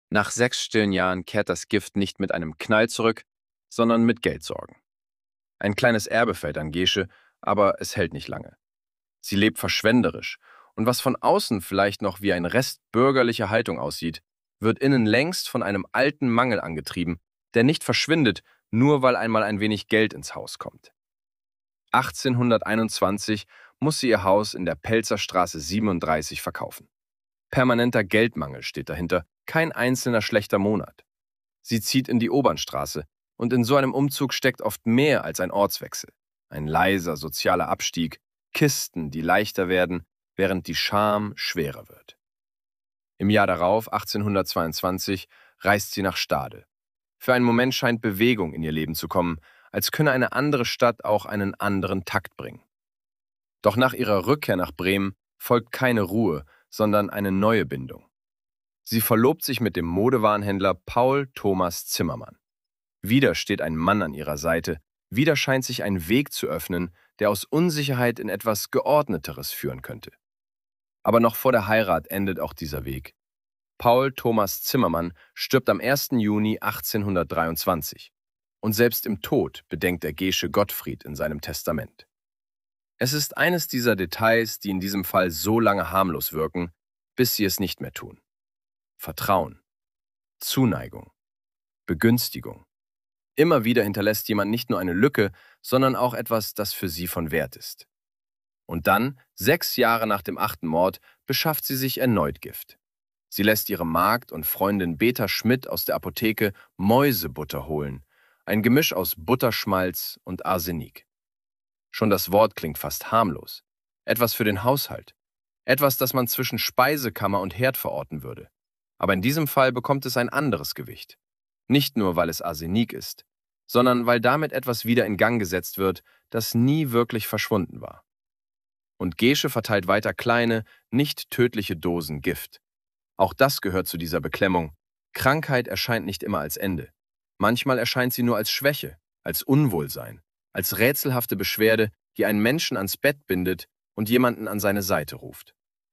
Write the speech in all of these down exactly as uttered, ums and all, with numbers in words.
Nach sechs stillen Jahren kehrt das Gift nicht mit einem Knall zurück, sondern mit Geldsorgen. Ein kleines Erbe fällt an Gesche, aber es hält nicht lange. Sie lebt verschwenderisch, und was von außen vielleicht noch wie ein Rest bürgerlicher Haltung aussieht, wird innen längst von einem alten Mangel angetrieben, der nicht verschwindet, nur weil einmal ein wenig Geld ins Haus kommt. achtzehnhunderteinundzwanzig muss sie ihr Haus in der Pelzerstraße siebenunddreißig verkaufen. Permanenter Geldmangel steht dahinter, kein einzelner schlechter Monat. Sie zieht in die Obernstraße, und in so einem Umzug steckt oft mehr als ein Ortswechsel. Ein leiser sozialer Abstieg, Kisten, die leichter werden, während die Scham schwerer wird. Im Jahr darauf, achtzehnhundertzweiundzwanzig, reist sie nach Stade. Für einen Moment scheint Bewegung in ihr Leben zu kommen, als könne eine andere Stadt auch einen anderen Takt bringen. Doch nach ihrer Rückkehr nach Bremen folgt keine Ruhe, sondern eine neue Bindung. Sie verlobt sich mit dem Modewarenhändler Paul Thomas Zimmermann. Wieder steht ein Mann an ihrer Seite, wieder scheint sich ein Weg zu öffnen, der aus Unsicherheit in etwas Geordneteres führen könnte. Aber noch vor der Heirat endet auch dieser Weg. Paul Thomas Zimmermann stirbt am ersten Juni achtzehnhundertdreiundzwanzig. Und selbst im Tod bedenkt er Gesche Gottfried in seinem Testament. Es ist eines dieser Details, die in diesem Fall so lange harmlos wirken, bis sie es nicht mehr tun. Vertrauen, Zuneigung, Begünstigung. Immer wieder hinterlässt jemand nicht nur eine Lücke, sondern auch etwas, das für sie von Wert ist. Und dann, sechs Jahre nach dem achten Mord, beschafft sie sich erneut Gift. Sie lässt ihre Magd und Freundin Beta Schmidt aus der Apotheke Mäusebutter holen, ein Gemisch aus Butterschmalz und Arsenik. Schon das Wort klingt fast harmlos. Etwas für den Haushalt. Etwas, das man zwischen Speisekammer und Herd verorten würde. Aber in diesem Fall bekommt es ein anderes Gewicht. Nicht nur, weil es Arsenik ist, sondern weil damit etwas wieder in Gang gesetzt wird, das nie wirklich verschwunden war. Und Gesche verteilt weiter kleine, nicht tödliche Dosen Gift. Auch das gehört zu dieser Beklemmung. Krankheit erscheint nicht immer als Ende. Manchmal erscheint sie nur als Schwäche, als Unwohlsein, als rätselhafte Beschwerde, die einen Menschen ans Bett bindet und jemanden an seine Seite ruft.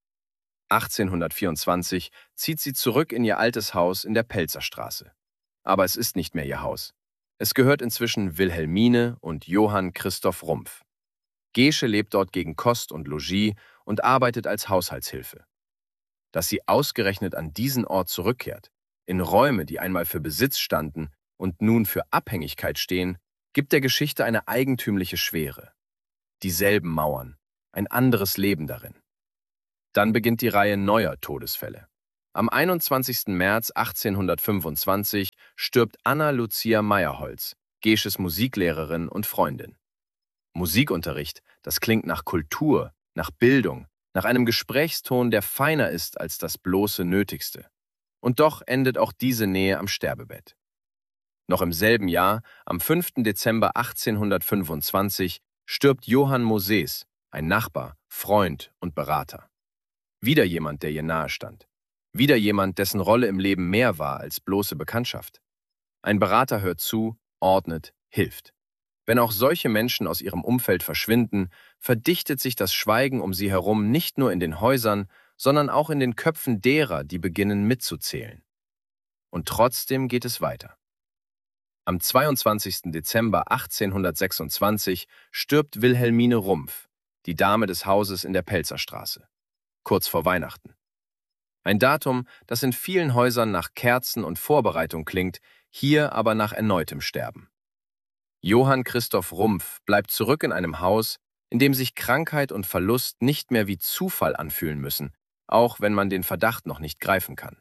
achtzehnhundertvierundzwanzig zieht sie zurück in ihr altes Haus in der Pelzerstraße. Aber es ist nicht mehr ihr Haus. Es gehört inzwischen Wilhelmine und Johann Christoph Rumpf. Gesche lebt dort gegen Kost und Logis und arbeitet als Haushaltshilfe. Dass sie ausgerechnet an diesen Ort zurückkehrt, in Räume, die einmal für Besitz standen und nun für Abhängigkeit stehen, gibt der Geschichte eine eigentümliche Schwere. Dieselben Mauern, ein anderes Leben darin. Dann beginnt die Reihe neuer Todesfälle. Am einundzwanzigsten März achtzehnhundertfünfundzwanzig stirbt Anna Lucia Meyerholz, Gesches Musiklehrerin und Freundin. Musikunterricht, das klingt nach Kultur, nach Bildung, nach einem Gesprächston, der feiner ist als das bloße Nötigste. Und doch endet auch diese Nähe am Sterbebett. Noch im selben Jahr, am fünften Dezember achtzehnhundertfünfundzwanzig, stirbt Johann Moses, ein Nachbar, Freund und Berater. Wieder jemand, der ihr nahe stand. Wieder jemand, dessen Rolle im Leben mehr war als bloße Bekanntschaft. Ein Berater hört zu, ordnet, hilft. Wenn auch solche Menschen aus ihrem Umfeld verschwinden, verdichtet sich das Schweigen um sie herum nicht nur in den Häusern, sondern auch in den Köpfen derer, die beginnen mitzuzählen. Und trotzdem geht es weiter. Am zweiundzwanzigsten Dezember achtzehnhundertsechsundzwanzig stirbt Wilhelmine Rumpf, die Dame des Hauses in der Pelzerstraße. Kurz vor Weihnachten. Ein Datum, das in vielen Häusern nach Kerzen und Vorbereitung klingt, hier aber nach erneutem Sterben. Johann Christoph Rumpf bleibt zurück in einem Haus, in dem sich Krankheit und Verlust nicht mehr wie Zufall anfühlen müssen, auch wenn man den Verdacht noch nicht greifen kann.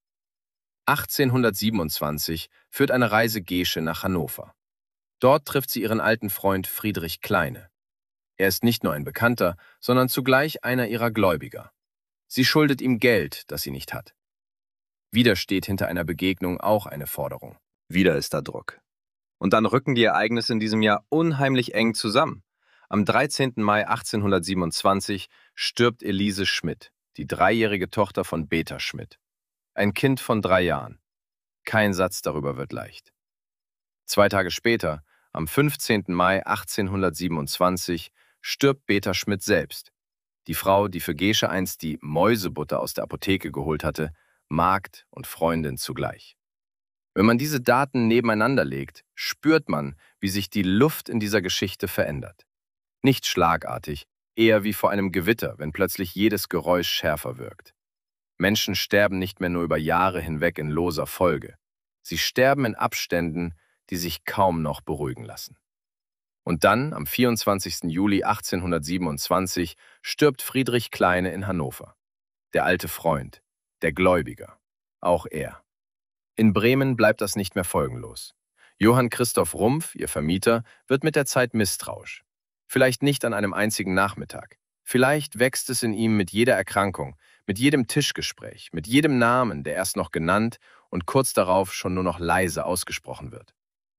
achtzehnhundertsiebenundzwanzig führt eine Reise Gesche nach Hannover. Dort trifft sie ihren alten Freund Friedrich Kleine. Er ist nicht nur ein Bekannter, sondern zugleich einer ihrer Gläubiger. Sie schuldet ihm Geld, das sie nicht hat. Wieder steht hinter einer Begegnung auch eine Forderung. Wieder ist da Druck. Und dann rücken die Ereignisse in diesem Jahr unheimlich eng zusammen. Am dreizehnten Mai achtzehnhundertsiebenundzwanzig stirbt Elise Schmidt, die dreijährige Tochter von Beta Schmidt. Ein Kind von drei Jahren. Kein Satz darüber wird leicht. Zwei Tage später, am fünfzehnten Mai achtzehnhundertsiebenundzwanzig, stirbt Beta Schmidt selbst. Die Frau, die für Gesche einst die Mäusebutter aus der Apotheke geholt hatte, Magd und Freundin zugleich. Wenn man diese Daten nebeneinander legt, spürt man, wie sich die Luft in dieser Geschichte verändert. Nicht schlagartig, eher wie vor einem Gewitter, wenn plötzlich jedes Geräusch schärfer wirkt. Menschen sterben nicht mehr nur über Jahre hinweg in loser Folge. Sie sterben in Abständen, die sich kaum noch beruhigen lassen. Und dann, am vierundzwanzigsten Juli achtzehnhundertsiebenundzwanzig, stirbt Friedrich Kleine in Hannover. Der alte Freund, der Gläubiger, auch er. In Bremen bleibt das nicht mehr folgenlos. Johann Christoph Rumpf, ihr Vermieter, wird mit der Zeit misstrauisch. Vielleicht nicht an einem einzigen Nachmittag. Vielleicht wächst es in ihm mit jeder Erkrankung, mit jedem Tischgespräch, mit jedem Namen, der erst noch genannt und kurz darauf schon nur noch leise ausgesprochen wird.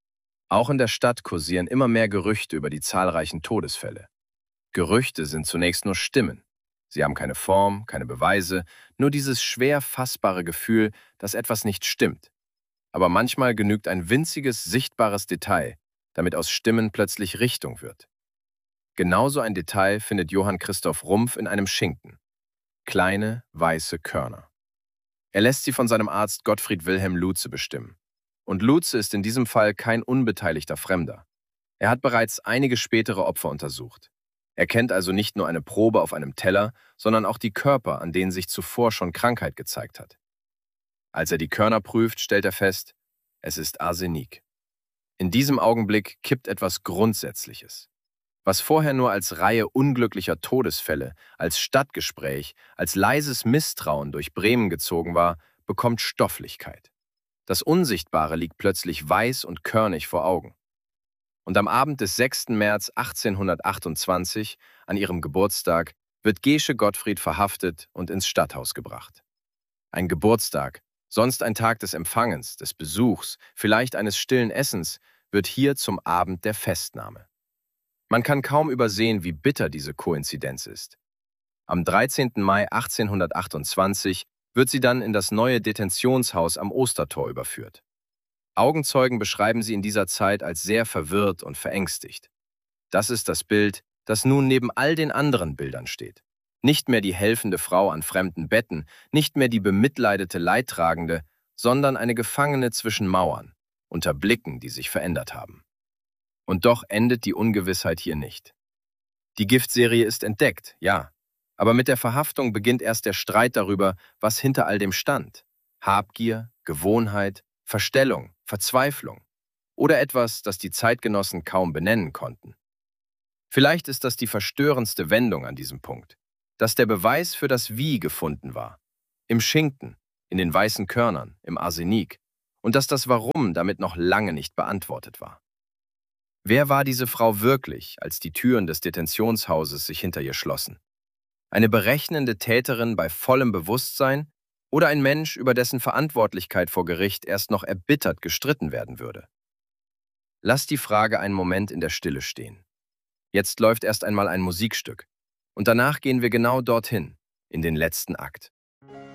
Auch in der Stadt kursieren immer mehr Gerüchte über die zahlreichen Todesfälle. Gerüchte sind zunächst nur Stimmen. Sie haben keine Form, keine Beweise, nur dieses schwer fassbare Gefühl, dass etwas nicht stimmt. Aber manchmal genügt ein winziges, sichtbares Detail, damit aus Stimmen plötzlich Richtung wird. Genauso ein Detail findet Johann Christoph Rumpf in einem Schinken. Kleine, weiße Körner. Er lässt sie von seinem Arzt Gottfried Wilhelm Lutze bestimmen. Und Lutze ist in diesem Fall kein unbeteiligter Fremder. Er hat bereits einige spätere Opfer untersucht. Er kennt also nicht nur eine Probe auf einem Teller, sondern auch die Körper, an denen sich zuvor schon Krankheit gezeigt hat. Als er die Körner prüft, stellt er fest, es ist Arsenik. In diesem Augenblick kippt etwas Grundsätzliches. Was vorher nur als Reihe unglücklicher Todesfälle, als Stadtgespräch, als leises Misstrauen durch Bremen gezogen war, bekommt Stofflichkeit. Das Unsichtbare liegt plötzlich weiß und körnig vor Augen. Und am Abend des sechsten März achtzehnhundertachtundzwanzig, an ihrem Geburtstag, wird Gesche Gottfried verhaftet und ins Stadthaus gebracht. Ein Geburtstag, sonst ein Tag des Empfangens, des Besuchs, vielleicht eines stillen Essens, wird hier zum Abend der Festnahme. Man kann kaum übersehen, wie bitter diese Koinzidenz ist. Am dreizehnten Mai achtzehnhundertachtundzwanzig wird sie dann in das neue Detentionshaus am Ostertor überführt. Augenzeugen beschreiben sie in dieser Zeit als sehr verwirrt und verängstigt. Das ist das Bild, das nun neben all den anderen Bildern steht. Nicht mehr die helfende Frau an fremden Betten, nicht mehr die bemitleidete Leidtragende, sondern eine Gefangene zwischen Mauern, unter Blicken, die sich verändert haben. Und doch endet die Ungewissheit hier nicht. Die Giftserie ist entdeckt, ja, aber mit der Verhaftung beginnt erst der Streit darüber, was hinter all dem stand. Habgier, Gewohnheit, Verstellung, Verzweiflung oder etwas, das die Zeitgenossen kaum benennen konnten. Vielleicht ist das die verstörendste Wendung an diesem Punkt, dass der Beweis für das Wie gefunden war. Im Schinken, in den weißen Körnern, im Arsenik und dass das Warum damit noch lange nicht beantwortet war. Wer war diese Frau wirklich, als die Türen des Detentionshauses sich hinter ihr schlossen? Eine berechnende Täterin bei vollem Bewusstsein oder ein Mensch, über dessen Verantwortlichkeit vor Gericht erst noch erbittert gestritten werden würde? Lass die Frage einen Moment in der Stille stehen. Jetzt läuft erst einmal ein Musikstück und danach gehen wir genau dorthin, in den letzten Akt.